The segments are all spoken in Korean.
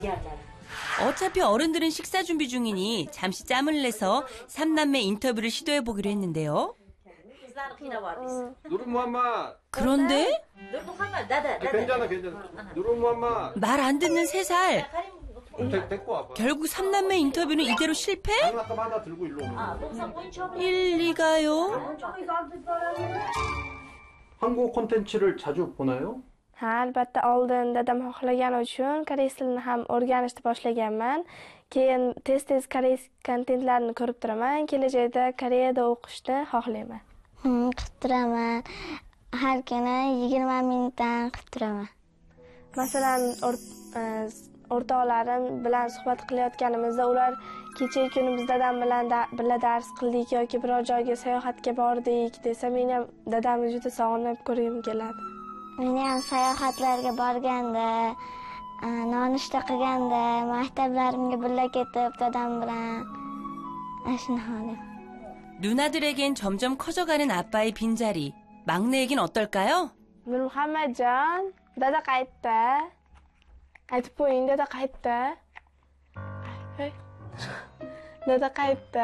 어차피 어른들은 식사 준비 중이니 잠시 짬을 내서 삼남매 인터뷰를 시도해보기로 했는데요. 그런데 괜찮아. 말 안 듣는 3살. 결국 삼남매 인터뷰는 이대로 실패? 일리가요? 한국 콘텐츠를 자주 보나요? Ha, albatta oldin dadam xohlagani uchun koreys tilini ham o'rganishni boshlaganman. Keyin tez koreys kontentlarini ko'rib turaman. Kelajakda Koreyada o'qishni xohlayman. Qilib turaman. Har kuni 20 minutdan qilib turaman. Masalan, o'rtoqlarim bilan suhbat qilayotganimizda ular kecha kuni biz dadam bilan birga dars qildik yoki biror joyga sayohatga bordik desa, men ham dadamni juda sog'inib ko'rgim keladi. Men ham sayohatlarga borganda, nonushta qilganda, maktablarimga birga ketib dadam bilan shuni xohlayman. 누나들에겐 점점 커져가는 아빠의 빈자리. 막내에겐 어떨까요? Muhammadjon, dada qaytdi. Aytib qo'ying, dada qaytdi. Dada qaytdi.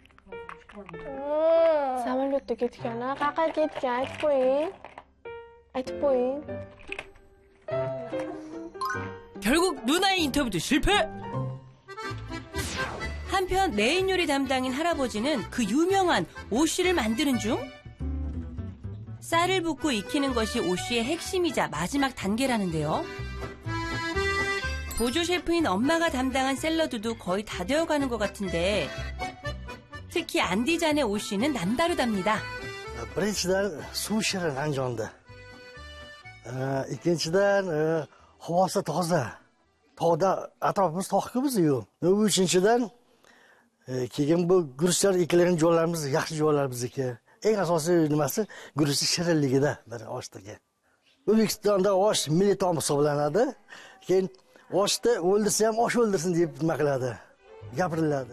Samolyotda ketgan, qayerga ketgan? Aytib qo'ying. aytib qo'ying. 결국 누나의 인터뷰도 실패! 한편 메인 요리 담당인 할아버지는 그 유명한 오쉬를 만드는 중. 쌀을 붓고 익히는 것이 오쉬의 핵심이자 마지막 단계라는데요. 보조 셰프인 엄마가 담당한 샐러드도 거의 다 되어가는 것 같은데 특히 안디잔의 오쉬는 남다르답니다. birinchidan suv shirin Andijonda. Ikkinchidan havosi toza. Tog'da atrofimiz tog'-ku biz-ku. Uchinchidan keyin bu guruchlar ekilgan joylarimiz yaxshi joylar bizniki. Eng asosiy nimasi guruchni shirinligida bir oshtaga. O'zbekistonda osh milliy taom hisoblanadi. Keyin oshni o'ldirsa ham osh o'ldirsin deb nima qiladi? Gapiriladi.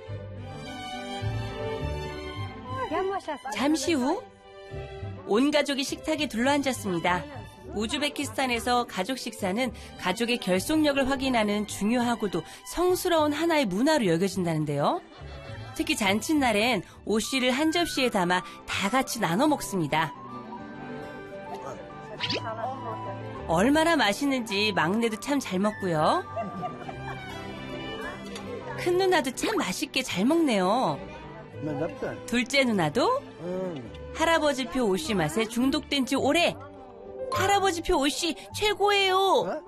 잠시 후 온 가족이 식탁에 둘러앉았습니다. 우즈베키스탄에서 가족 식사는 가족의 결속력을 확인하는 중요하고도 성스러운 하나의 문화로 여겨진다는데요. 특히 잔칫날엔 오쉬를 한 접시에 담아 다 같이 나눠 먹습니다. 얼마나 맛있는지 막내도 참 잘 먹고요. 큰 누나도 참 맛있게 잘 먹네요. 둘째 누나도 할아버지표 오쉬 맛에 중독된 지 오래. 할아버지표 오쉬 최고예요.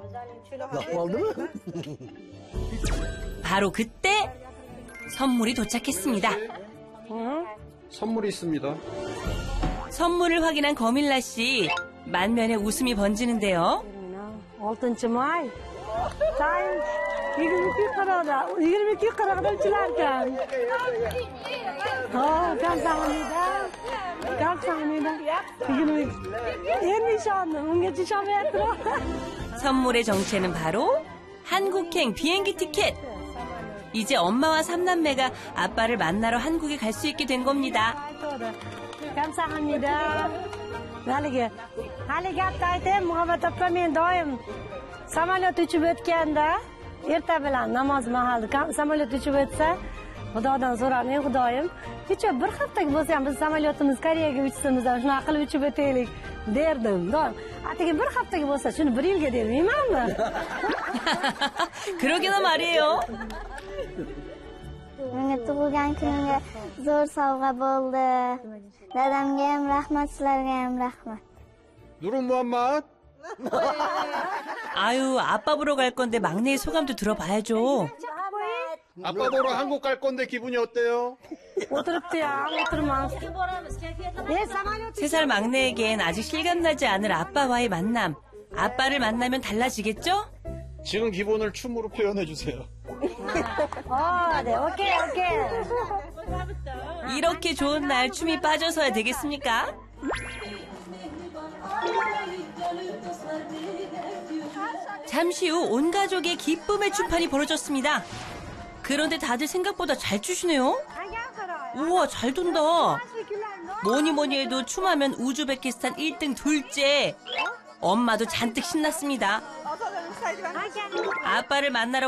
바로 그때 선물이 도착했습니다. 선물이 있습니다. 선물을 확인한 거밀라 씨, 만면에 웃음이 번지는데요. 6 may. Time 22 qirqda uchilarkan. Kamsahamnida. 선물의 정체는 바로 한국행 비행기 티켓. 이제 엄마와 삼남매가 아빠를 만나러 한국에 갈 수 있게 된 겁니다. 감사합니다. haligi hafta aytayim, Muhammad opa men doim samolyot uchib o'tganda erta bilan namoz mahali samolyot uchib o'tsa Xudodan so'ramen, Xudoyim, kecha bir haftaga bo'lsa ham biz samolyotimiz Koreyaga uchishimiz ham shunaqa qilib uchib o'taylik derdim. Doim. Atigi bir haftaga bo'lsa shuni 1 yilga dermaymanmi? 그러게나 말이에요. Menga tug'ilgan kunimga zo'r sovg'a bo'ldi. Dadamga ham rahmat, sizlarga ham rahmat. 누른 무함맛. 아유, 아빠 보러 갈 건데 막내의 소감도 들어봐야죠. 아빠 보러 한국 갈 건데 기분이 어때요? o'tiribdi-yu, o'tirmas. 3살 막내에겐 아직 실감나지 않을 아빠와의 만남. 아빠를 만나면 달라지겠죠? 지금 기분을 춤으로 표현해 주세요. 네, 오케이. 이렇게 좋은 날 춤이 빠져서야 되겠습니까? 잠시 후 온 가족의 기쁨의 춤판이 벌어졌습니다. 그런데 다들 생각보다 잘 추시네요. 우와, 잘 돈다. 뭐니 해도 춤하면 우즈베키스탄 1등 둘째. 엄마도 잔뜩 신났습니다. 아빠를 만나러